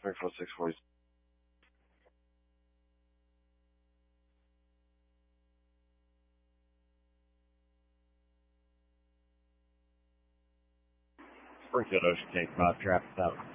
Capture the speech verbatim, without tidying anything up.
Springfield six forty. Springfield Ocean Cake five traffic out.